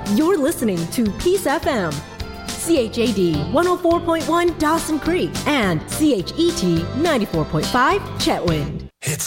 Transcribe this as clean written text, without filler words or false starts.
You're listening to Peace FM, CHAD 104.1 Dawson Creek, and CHET 94.5 Chetwynd. It's